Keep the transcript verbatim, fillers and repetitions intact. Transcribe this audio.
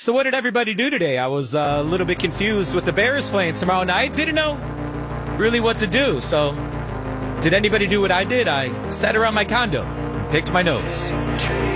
So what did everybody do today? I was uh, a little bit confused with the Bears playing tomorrow night. Didn't know really what to do. So did anybody do what I did? I sat around my condo and picked my nose.